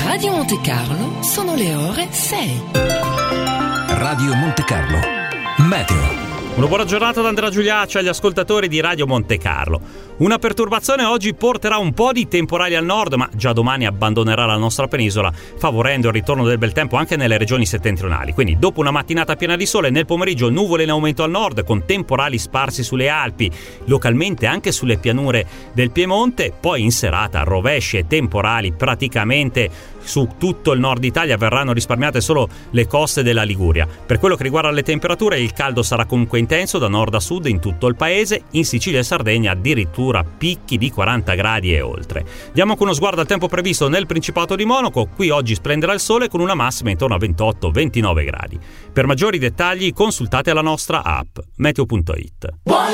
Radio Monte Carlo sono le ore 6. Radio Monte Carlo Meteo. Una buona giornata da Andrea Giuliacci agli ascoltatori di Radio Monte Carlo. Una perturbazione oggi porterà un po' di temporali al nord, ma già domani abbandonerà la nostra penisola, favorendo il ritorno del bel tempo anche nelle regioni settentrionali. Quindi dopo una mattinata piena di sole, nel pomeriggio nuvole in aumento al nord, con temporali sparsi sulle Alpi, localmente anche sulle pianure del Piemonte. Poi in serata rovesci e temporali praticamente su tutto il nord Italia, verranno risparmiate solo le coste della Liguria. Per quello che riguarda le temperature, il caldo sarà comunque intenso da nord a sud in tutto il paese, in Sicilia e Sardegna addirittura picchi di 40 gradi e oltre. Diamo con uno sguardo al tempo previsto nel Principato di Monaco. Qui oggi splenderà il sole con una massima intorno a 28-29 gradi. Per maggiori dettagli consultate la nostra app meteo.it.